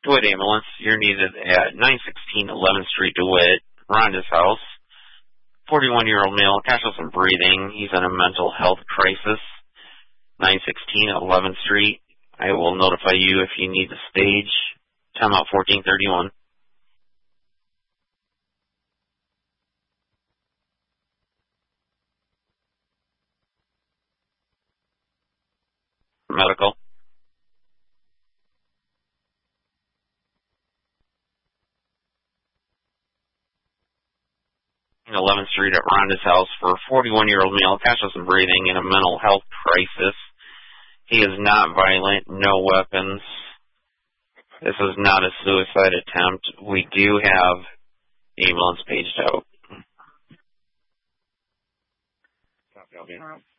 DeWitt Ambulance, you're needed at 916 11th Street, DeWitt, Rhonda's house. 41-year-old male, cashless and breathing. He's in a mental health crisis. 916 11th Street. I will notify you if you need the stage. Time out 1431. Medical. 11th Street at Rhonda's house for a 41-year-old male, cashless and breathing, in a mental health crisis. He is not violent, no weapons. This is not a suicide attempt. We do have the ambulance paged out. Copy.